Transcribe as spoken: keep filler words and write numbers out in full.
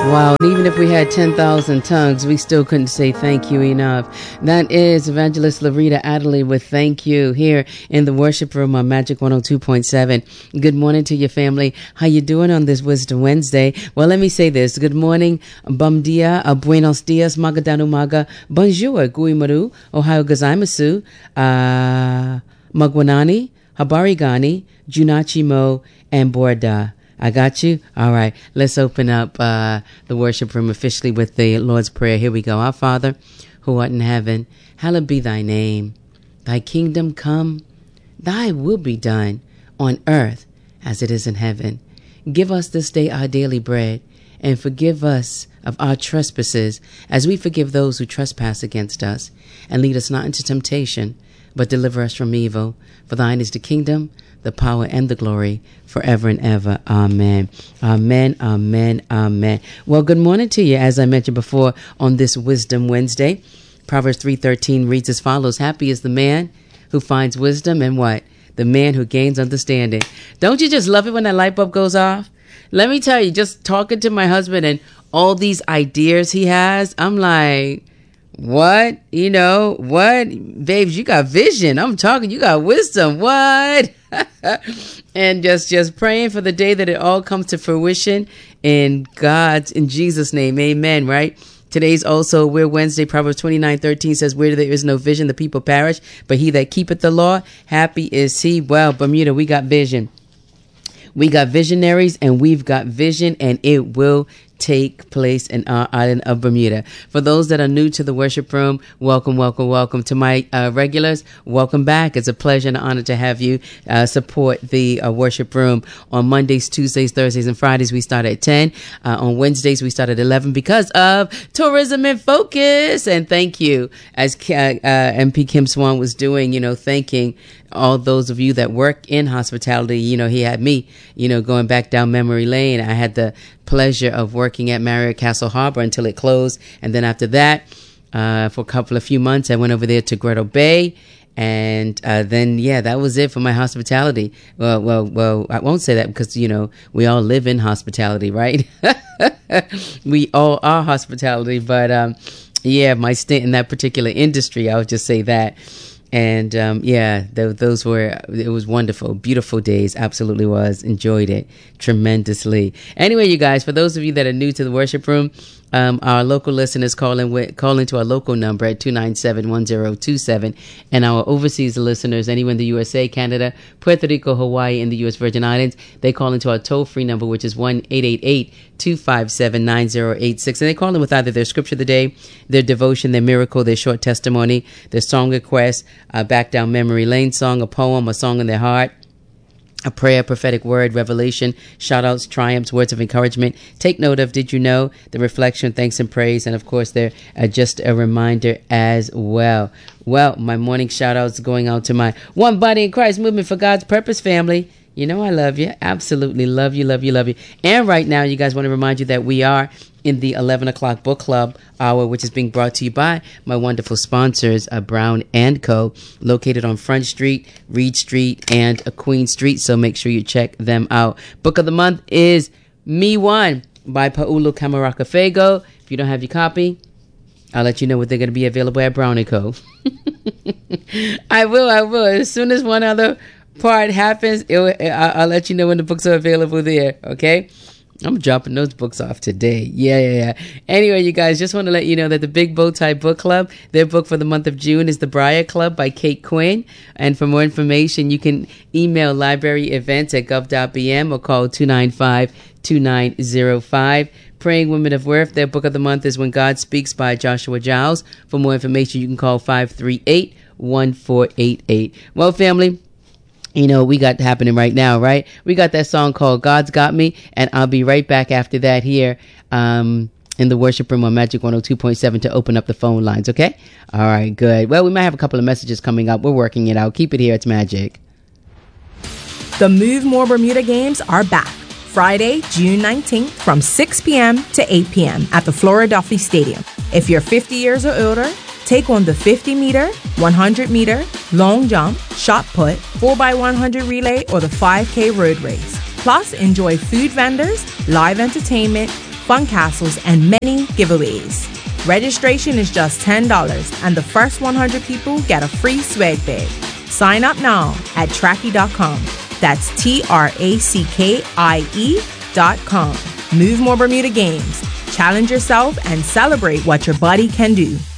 Wow, and even if we had ten thousand tongues, we still couldn't say thank you enough. That is Evangelist Larita Adderley with Thank You here in the worship room on Magic one oh two point seven. Good morning to your family. How you doing on this Wisdom Wednesday? Well, let me say this. Good morning, bum dia, uh, buenos dias, magadanu maga, bonjour, guimaru, ohio gozaimasu, uh, magwanani, habarigani, junachi mo, and borda. I got you. All right. Let's open up uh, the worship room officially with the Lord's Prayer. Here we go. Our Father, who art in heaven, hallowed be thy name. Thy kingdom come. Thy will be done on earth as it is in heaven. Give us this day our daily bread, and forgive us of our trespasses as we forgive those who trespass against us. And lead us not into temptation, but deliver us from evil. For thine is the kingdom, the power, and the glory forever and ever. Amen. Amen. Amen. Amen. Well, good morning to you. As I mentioned before, on this Wisdom Wednesday, Proverbs three thirteen reads as follows: happy is the man who finds wisdom, and what? The man who gains understanding. Don't you just love it when that light bulb goes off? Let me tell you, just talking to my husband and all these ideas he has, I'm like, what? You know, what? Babes, you got vision. I'm talking, you got wisdom. What? And just, just praying for the day that it all comes to fruition in God's, in Jesus' name. Amen. Right? Today's also We're Wednesday. Proverbs twenty-nine thirteen says, where there is no vision, the people perish, but he that keepeth the law, happy is he. Well, Bermuda, we got vision. We got visionaries, and we've got vision, and it will take place in our island of Bermuda. For those that are new to the worship room, welcome, welcome, welcome. To my uh, regulars, welcome back. It's a pleasure and an honor to have you uh, support the uh, worship room. On Mondays, Tuesdays, Thursdays, and Fridays, we start at ten. Uh, on Wednesdays, we start at eleven because of Tourism in Focus. And thank you, as uh, uh, M P Kim Swan was doing, you know, thanking all those of you that work in hospitality. You know, he had me, you know, going back down memory lane. I had the pleasure of working at Marriott Castle Harbor until it closed. And then after that, uh, for a couple of few months, I went over there to Gretel Bay. And uh, then, yeah, that was it for my hospitality. Well, well, well, I won't say that because, you know, we all live in hospitality, right? We all are hospitality. But, um, yeah, my stint in that particular industry, I would just say that. And, um, yeah, th- those were, it was wonderful, beautiful days. Absolutely was. Enjoyed it tremendously. Anyway, you guys, for those of you that are new to the worship room, um, our local listeners call in, with, call into our local number at two nine seven, one zero two seven. And our overseas listeners, anyone in the U S A, Canada, Puerto Rico, Hawaii, and the U S Virgin Islands, they call into our toll-free number, which is one eight eight eight, two five seven, nine zero eight six. And they call in with either their scripture of the day, their devotion, their miracle, their short testimony, their song request, a back down memory lane song, a poem, a song in their heart, a prayer, prophetic word, revelation, shout outs, triumphs, words of encouragement. Take note of Did You Know, the reflection, thanks and praise. And of course, they're uh, just a reminder as well. Well, my morning shout outs going out to my One Body in Christ Movement for God's Purpose family. You know I love you. Absolutely love you, love you, love you. And right now, you guys, want to remind you that we are in the eleven o'clock book club hour, which is being brought to you by my wonderful sponsors, uh, Brown and Co., located on Front Street, Reed Street, and uh, Queen Street. So make sure you check them out. Book of the month is Me One by Paulo Camaraka Fago. If you don't have your copy, I'll let you know what they're going to be available at Brown and Co. I will, I will. As soon as one other part happens, it, I'll, I'll let you know when the books are available there, okay? I'm dropping those books off today. Yeah, yeah, yeah. Anyway, you guys, just want to let you know that the Big Bow Tie Book Club, their book for the month of June is The Briar Club by Kate Quinn. And for more information, you can email library events at gov dot b m or call two nine five, two nine zero five. Praying Women of Worth, their book of the month is When God Speaks by Joshua Giles. For more information, you can call five three eight, one four eight eight. Well, family, you know, we got happening right now, right? We got that song called God's Got Me, and I'll be right back after that here um, in the worship room on Magic one oh two point seven to open up the phone lines, okay? All right, good. Well, we might have a couple of messages coming up. We're working it out. Keep it here. It's Magic. The Move More Bermuda Games are back. Friday, June nineteenth from six p.m. to eight p.m. at the Flora Duffy Stadium. If you're fifty years or older, take on the fifty meter, one hundred meter, long jump, shot put, four by one hundred relay, or the five K road race. Plus, enjoy food vendors, live entertainment, fun castles, and many giveaways. Registration is just ten dollars, and the first one hundred people get a free swag bag. Sign up now at tracky dot com. That's T R A C K I E dot com. Move More Bermuda Games. Challenge yourself and celebrate what your body can do.